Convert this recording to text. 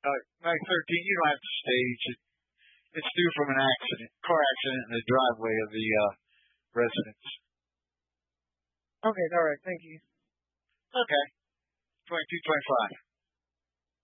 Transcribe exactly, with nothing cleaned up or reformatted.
Uh, Mag thirteen, you don't have to stage it. It's due from an accident, car accident in the driveway of the uh, residence. Okay, all right, thank you. Okay. twenty-two twenty-five.